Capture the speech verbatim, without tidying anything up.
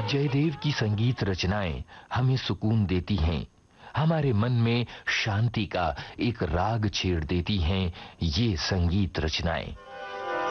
जयदेव की संगीत रचनाएं हमें सुकून देती हैं, हमारे मन में शांति का एक राग छेड़ देती हैं ये संगीत रचनाएं।